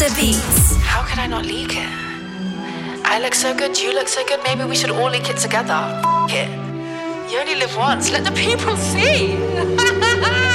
the beats. How could I not leak it? I look so good, you look so good, maybe we should all leak it together. F*** it. You only live once, let the people see.